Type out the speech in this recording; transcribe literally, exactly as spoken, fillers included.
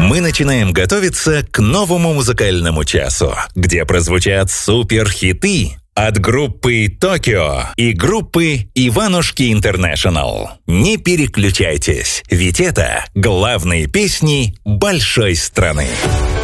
Мы начинаем готовиться к новому музыкальному часу, где прозвучат суперхиты от группы «Токио» и группы «Иванушки Интернешнл». Не переключайтесь, ведь это главные песни большой страны.